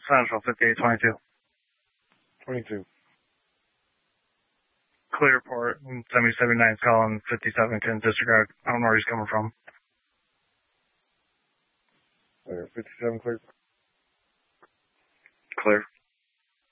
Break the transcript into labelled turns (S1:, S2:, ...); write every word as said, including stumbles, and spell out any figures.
S1: Central fifty-eight twenty-two.
S2: twenty-two.
S1: Clear port. Semi seventy-nine calling fifty-seven. Can disregard. I don't know where he's coming from.
S2: Clear. fifty-seven clear.
S1: Clear.